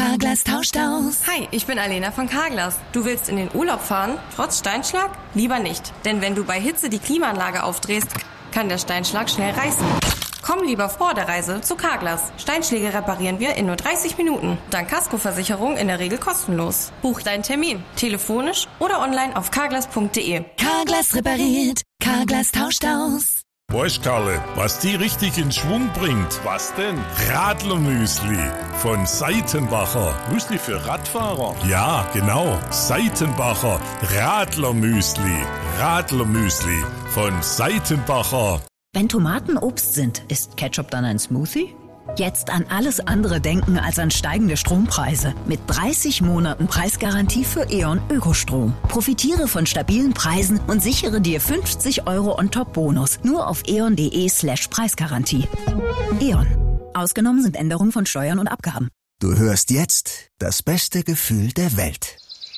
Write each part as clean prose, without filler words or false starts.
Carglass tauscht aus. Hi, ich bin Alena von Carglass. Du willst in den Urlaub fahren, trotz Steinschlag? Lieber nicht, denn wenn du bei Hitze die Klimaanlage aufdrehst, kann der Steinschlag schnell reißen. Komm lieber vor der Reise zu Carglass. Steinschläge reparieren wir in nur 30 Minuten. Dank Kaskoversicherung in der Regel kostenlos. Buch deinen Termin, telefonisch oder online auf carglass.de. Carglass repariert, Carglass tauscht aus. Weißt Karle, was die richtig in Schwung bringt? Was denn? Radlermüsli von Seitenbacher. Müsli für Radfahrer? Ja, genau. Seitenbacher Radlermüsli. Radlermüsli von Seitenbacher. Wenn Tomaten Obst sind, ist Ketchup dann ein Smoothie? Jetzt an alles andere denken als an steigende Strompreise. Mit 30 Monaten Preisgarantie für E.ON Ökostrom. Profitiere von stabilen Preisen und sichere dir 50 € On-Top-Bonus. Nur auf eon.de/Preisgarantie. E.ON. Ausgenommen sind Änderungen von Steuern und Abgaben. Du hörst jetzt das beste Gefühl der Welt.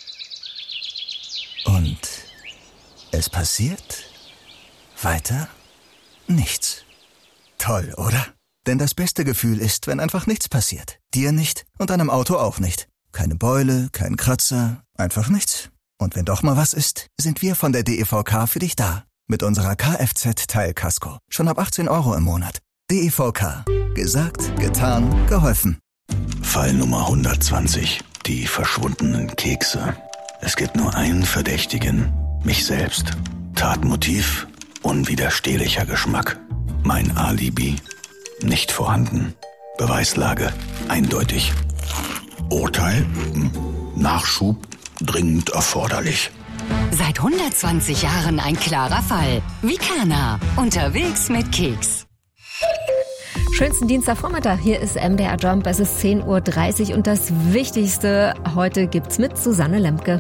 Und es passiert weiter nichts. Toll, oder? Denn das beste Gefühl ist, wenn einfach nichts passiert. Dir nicht und deinem Auto auch nicht. Keine Beule, kein Kratzer, einfach nichts. Und wenn doch mal was ist, sind wir von der DEVK für dich da. Mit unserer Kfz-Teilkasko. Schon ab 18 € im Monat. DEVK. Gesagt, getan, geholfen. Fall Nummer 120. Die verschwundenen Kekse. Es gibt nur einen Verdächtigen. Mich selbst. Tatmotiv. Unwiderstehlicher Geschmack. Mein Alibi. Nicht vorhanden. Beweislage eindeutig. Urteil? Nachschub dringend erforderlich. Seit 120 Jahren ein klarer Fall. Vicana. Unterwegs mit Keks. Schönsten Dienstagvormittag. Hier ist MDR Jump. Es ist 10:30 Uhr und das Wichtigste heute gibt's mit Susanne Lemke.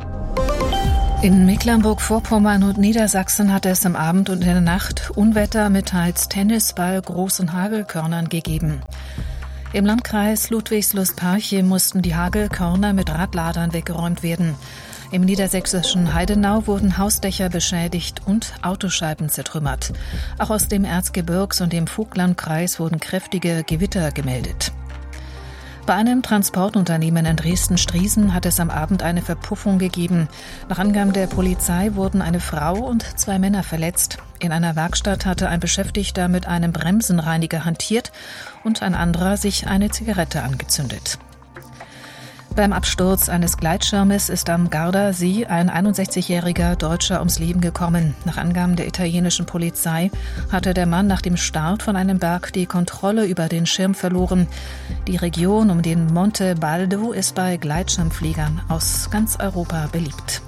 In Mecklenburg-Vorpommern und Niedersachsen hat es am Abend und in der Nacht Unwetter mit teils Tennisball großen Hagelkörnern gegeben. Im Landkreis Ludwigslust-Parchim mussten die Hagelkörner mit Radladern weggeräumt werden. Im niedersächsischen Heidenau wurden Hausdächer beschädigt und Autoscheiben zertrümmert. Auch aus dem Erzgebirgs- und dem Vogtlandkreis wurden kräftige Gewitter gemeldet. Bei einem Transportunternehmen in Dresden-Striesen hat es am Abend eine Verpuffung gegeben. Nach Angaben der Polizei wurden eine Frau und 2 Männer verletzt. In einer Werkstatt hatte ein Beschäftigter mit einem Bremsenreiniger hantiert und ein anderer sich eine Zigarette angezündet. Beim Absturz eines Gleitschirmes ist am Gardasee ein 61-jähriger Deutscher ums Leben gekommen. Nach Angaben der italienischen Polizei hatte der Mann nach dem Start von einem Berg die Kontrolle über den Schirm verloren. Die Region um den Monte Baldo ist bei Gleitschirmfliegern aus ganz Europa beliebt.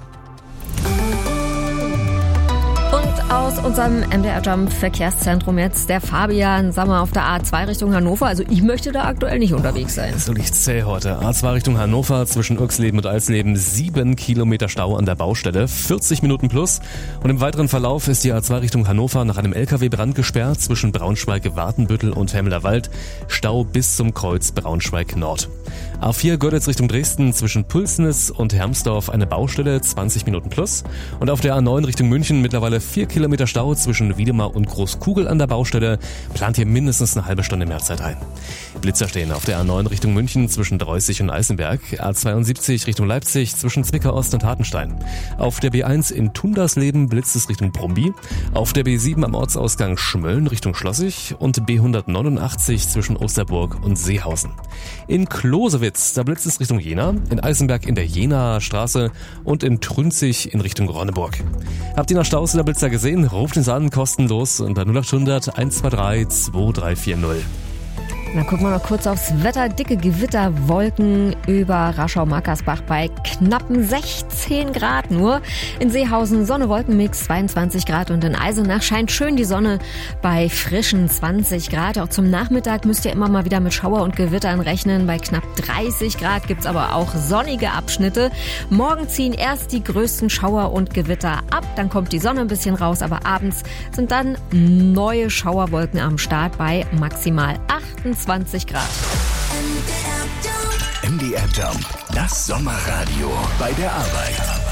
Und aus unserem MDR Jump Verkehrszentrum jetzt der Fabian, sagen wir auf der A2 Richtung Hannover. Also ich möchte da aktuell nicht unterwegs sein. So liegt zäh heute. A2 Richtung Hannover zwischen Irxleben und Eisleben 7 Kilometer Stau an der Baustelle, 40 Minuten plus. Und im weiteren Verlauf ist die A2 Richtung Hannover nach einem LKW-Brand gesperrt zwischen Braunschweig-Wartenbüttel und Hemmeler-Wald. Stau bis zum Kreuz Braunschweig Nord. A4 Görlitz Richtung Dresden zwischen Pülsnitz und Hermsdorf eine Baustelle, 20 Minuten plus. Und auf der A9 Richtung München mittlerweile 4 Kilometer Stau zwischen Wiedemar und Großkugel an der Baustelle. Plant hier mindestens eine halbe Stunde Mehrzeit ein. Blitzer stehen auf der A9 Richtung München zwischen Dreußig und Eisenberg. A72 Richtung Leipzig zwischen Zwickau Ost und Hartenstein. Auf der B1 in Tundersleben blitzt es Richtung Brumby. Auf der B7 am Ortsausgang Schmölln Richtung Schlossig und B189 zwischen Osterburg und Seehausen. In Klosewitz, da blitzt es Richtung Jena, in Eisenberg in der Jenaer Straße und in Trünzig in Richtung Ronneburg. Habt ihr nach Staus oder Blitzer gesehen? Ruft uns an, kostenlos unter 0800 123 2340. Dann gucken wir noch kurz aufs Wetter. Dicke Gewitterwolken über Raschau-Markersbach bei knappen 16 Grad nur. In Seehausen Sonne-Wolkenmix 22 Grad und in Eisenach scheint schön die Sonne bei frischen 20 Grad. Auch zum Nachmittag müsst ihr immer mal wieder mit Schauer und Gewittern rechnen. Bei knapp 30 Grad gibt's aber auch sonnige Abschnitte. Morgen ziehen erst die größten Schauer und Gewitter ab. Dann kommt die Sonne ein bisschen raus, aber abends sind dann neue Schauerwolken am Start bei maximal 28 Grad. MDR Jump, das Sommerradio bei der Arbeit.